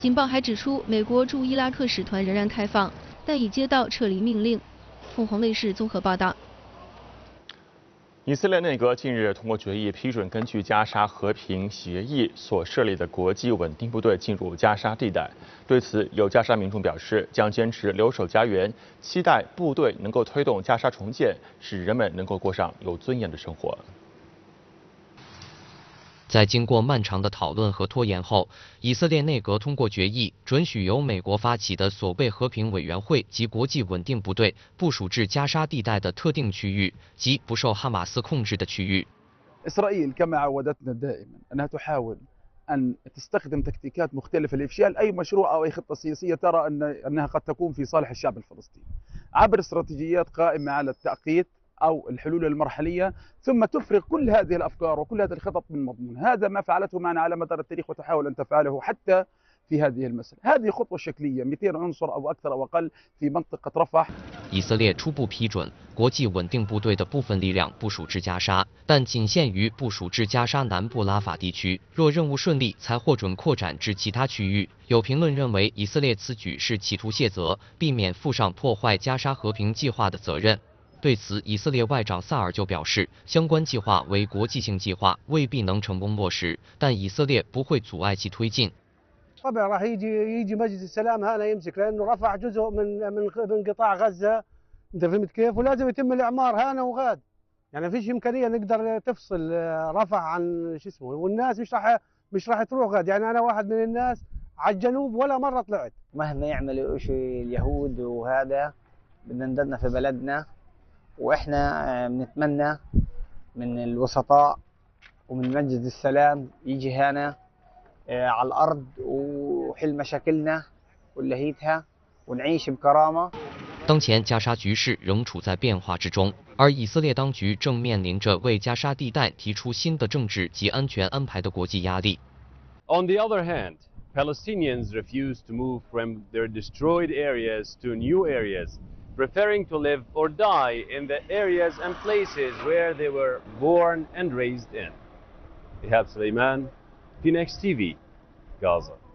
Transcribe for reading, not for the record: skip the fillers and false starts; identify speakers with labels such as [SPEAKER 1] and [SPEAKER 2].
[SPEAKER 1] 警报还指出，美国驻伊拉克使团仍然开放，但已接到撤离命令。凤凰卫视综合报道。
[SPEAKER 2] 以色列内阁近日通过决议，批准根据加沙和平协议所设立的国际稳定部队进入加沙地带。对此，有加沙民众表示将坚持留守家园，期待部队能够推动加沙重建，使人们能够过上有尊严的生活。
[SPEAKER 3] 在经过漫长的讨论和拖延后，以色列内阁通过决议，准许由美国发起的所谓和平委员会及国际稳定部队部署至加沙地带的特定区域及不受哈马斯控制的区域。
[SPEAKER 4] إسرائيل كما عودتنا دائما أنها تحاول أن تستخدم تكتيكات مختلفة لإفشال أي مشروع أو أي خطة سياسية ترى أنها قد تكون في صالح الشعب الفلسطيني عبر استراتيجيات قائمة على التأقيت أو الحلول المرحلية ثم تفرغ كل هذه الأفكار وكل هذه الخطط من مضمون هذا ما فعلته معنا على مدار التاريخ وتحاول أن تفعله حتى في هذه المسألة هذه خطوة شكلية 200 عنصر أو أكثر أو أقل في منطقة رفح
[SPEAKER 3] 以色列初步批准国际稳定部队的部分力量部署至加沙，但仅限于部署至加沙南部拉法地区。若任务顺利，才获准扩展至其他区域。有评论认为，以色列此举是企图卸责，避免负上破坏加沙和平计划的责任。对此，以色列外长萨尔就表示，相关计划为国际性计划，未必能成功落实，但以色列不会阻碍其推进。
[SPEAKER 5] طبعا راح يجي مجلس السلام هنا يمسك لانه رفع جزء من قطاع غزه انت فهمت كيف ولازم يتم الاعمار هنا وغاد يعني فيش امكانيه نقدر تفصل رفع عن شو اسمه والناس مش راح تروح غاد يعني انا واحد من الناس على الجنوب ولا مره طلعت
[SPEAKER 6] مهما يعملوا شيء اليهود وهذا بدنا نضلنا في بلدنا واحنا بنتمنى من الوسطاء ومن مجلس السلام يجي هنا على الأرض وحل مشاكلنا ونلهيتها ونعيش بكرامة。
[SPEAKER 3] 当前加沙局势仍处在变化之中，而以色列当局正面临着为加沙地带提出新的政治及安全安排的国际压力。
[SPEAKER 7] On the other hand, Palestinians refuse to move from their destroyed areas to new areas, preferring to live or die in the areas and places where they were born and raised in. Ihab Suleiman, Phoenix TV, Gaza.